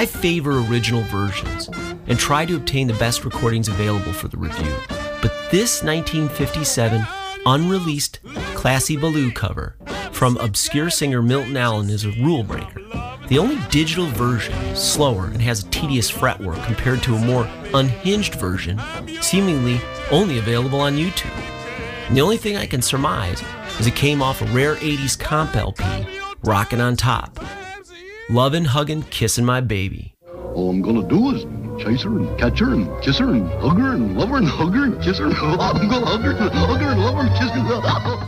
I favor original versions and try to obtain the best recordings available for the review. But this 1957 unreleased Classy Baloo cover from obscure singer Milton Allen is a rule breaker. The only digital version is slower and has a tedious fretwork compared to a more unhinged version, seemingly only available on YouTube. And the only thing I can surmise is it came off a rare 80s comp LP, Rockin' on Top. Lovin', huggin', kissin' my baby. All I'm gonna do is chase her and catch her and kiss her and hug her and love her and hug her and kiss her. I'm gonna hug her and love her and kiss her.